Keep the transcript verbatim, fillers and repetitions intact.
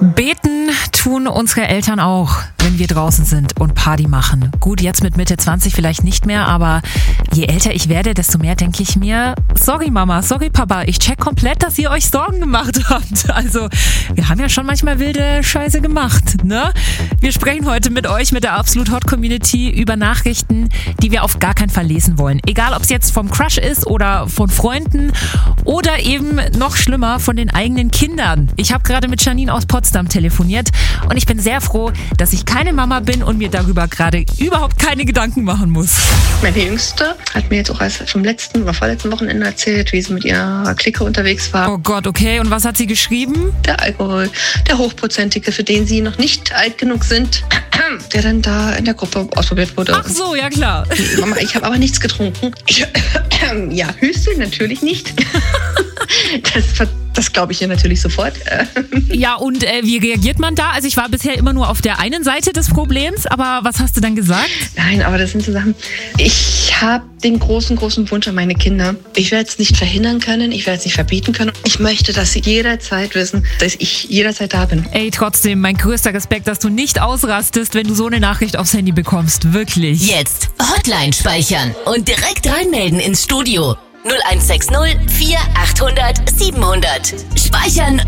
Beten tun unsere Eltern auch, wenn wir draußen sind und Party machen. Gut, jetzt mit Mitte zwanzig vielleicht nicht mehr, aber je älter ich werde, desto mehr denke ich mir, sorry Mama, sorry Papa, ich check komplett, dass ihr euch Sorgen gemacht habt. Also, wir haben ja schon manchmal wilde Scheiße gemacht, ne? Wir sprechen heute mit euch, mit der Absolut Hot Community über Nachrichten, die wir auf gar keinen Fall lesen wollen. Egal, ob es jetzt vom Crush ist oder von Freunden oder eben noch schlimmer von den eigenen Kindern. Ich habe gerade mit Janine aus Potsdam telefoniert und ich bin sehr froh, dass ich keine Mama bin und mir darüber gerade überhaupt keine Gedanken machen muss. Meine Jüngste hat mir jetzt auch erst vom letzten oder vorletzten Wochenende erzählt, wie sie mit ihrer Clique unterwegs war. Oh Gott, okay. Und was hat sie geschrieben? Der Alkohol, der Hochprozentige, für den sie noch nicht alt genug sind, der dann da in der Gruppe ausprobiert wurde. Ach so, ja klar. Mama, ich habe aber nichts getrunken. Ich, ja, Hüstel natürlich nicht. Das, das glaube ich ihr natürlich sofort. Ja, und äh, wie reagiert man da? Also ich war bisher immer nur auf der einen Seite des Problems, aber was hast du dann gesagt? Nein, aber das sind so Sachen. Ich habe den großen, großen Wunsch an meine Kinder. Ich werde es nicht verhindern können, ich werde es nicht verbieten können. Ich möchte, dass sie jederzeit wissen, dass ich jederzeit da bin. Ey, trotzdem, mein größter Respekt, dass du nicht ausrastest, wenn du so eine Nachricht aufs Handy bekommst. Wirklich. Jetzt Hotline speichern und direkt reinmelden ins Studio. null eins sechs null vier achthundert siebenhundert. Speichern